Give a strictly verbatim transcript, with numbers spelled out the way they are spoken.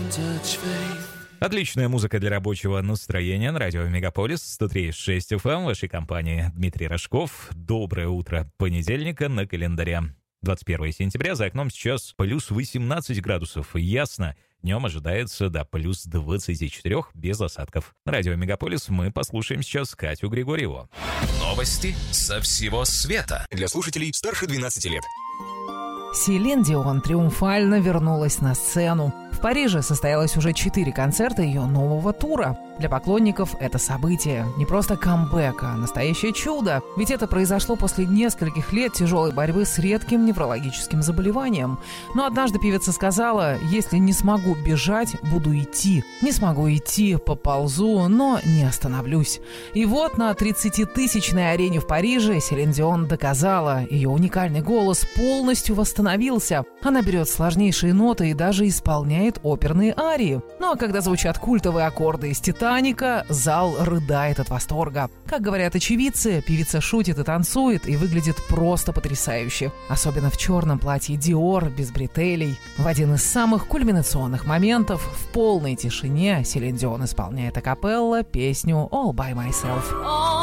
Отличная музыка для рабочего настроения на радио Мегаполис сто три и шесть эф эм. В вашей компании Дмитрий Рожков. Доброе утро понедельника на календаре. двадцать первое сентября, за окном сейчас плюс восемнадцать градусов. Ясно, днем ожидается до плюс двадцати четырёх без осадков. На радио Мегаполис мы послушаем сейчас Катю Григорьеву. Новости со всего света. Для слушателей старше двенадцати лет. Селин Дион триумфально вернулась на сцену. В Париже состоялось уже четыре концерта ее нового тура. Для поклонников это событие не просто камбэк, а настоящее чудо. Ведь это произошло после нескольких лет тяжелой борьбы с редким неврологическим заболеванием. Но однажды певица сказала: «Если не смогу бежать, буду идти. Не смогу идти, поползу, но не остановлюсь». И вот на тридцатитысячной арене в Париже Селин Дион доказала, ее уникальный голос полностью восстановился. Она берет сложнейшие ноты и даже исполняет оперные арии. Ну а когда звучат культовые аккорды из «Титаника», зал рыдает от восторга. Как говорят очевидцы, певица шутит и танцует и выглядит просто потрясающе. Особенно в черном платье Dior без бретелей. В один из самых кульминационных моментов в полной тишине Селин Дион исполняет акапелла песню «All by myself».